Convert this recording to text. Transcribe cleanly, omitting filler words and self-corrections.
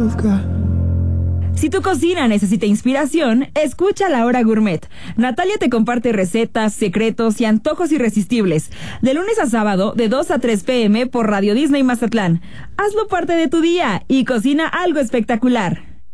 Si tu cocina necesita inspiración, escucha La Hora Gourmet. Natalia te comparte recetas, secretos y antojos irresistibles. De lunes a sábado, de 2 a 3 p.m. por Radio Disney Mazatlán. Hazlo parte de tu día y cocina algo espectacular.